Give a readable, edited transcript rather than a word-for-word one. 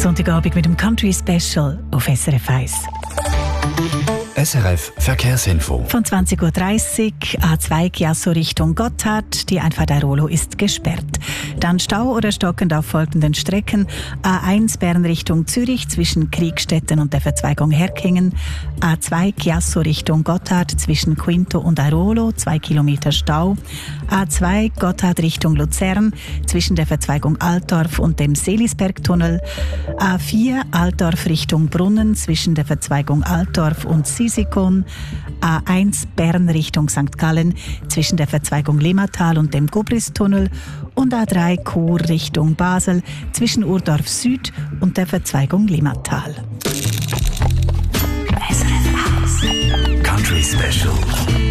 Sonntagabend mit dem Country Special auf SRF 1. SRF Verkehrsinfo. Von 20.30 Uhr A2 Chiasso Richtung Gotthard. Die Einfahrt Airolo ist gesperrt. Dann Stau oder stockend auf folgenden Strecken. A1 Bern Richtung Zürich zwischen Kriegstetten und der Verzweigung Herkingen. A2 Chiasso Richtung Gotthard zwischen Quinto und Airolo, 2 Kilometer Stau. A2 Gotthard Richtung Luzern zwischen der Verzweigung Altdorf und dem Selisbergtunnel. A4 Altdorf Richtung Brunnen zwischen der Verzweigung Altdorf und Sisikon. A1 Bern Richtung St. Gallen zwischen der Verzweigung Limmatal und dem Gubristunnel. Und A3 Chur Richtung Basel zwischen Urdorf Süd und der Verzweigung Limmatal. Country Special.